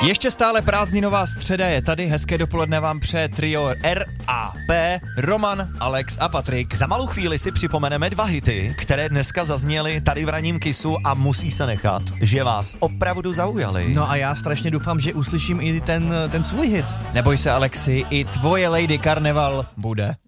Ještě stále prázdninová středa je tady, hezké dopoledne vám přeje trio RAP, Roman, Alex a Patrik. Za malou chvíli si připomeneme 2 hity, které dneska zazněly tady v ranním Kissu a musí se nechat, že vás opravdu zaujaly. No a já strašně doufám, že uslyším i ten svůj hit. Neboj se, Alexi, i tvoje Lady Carnival bude.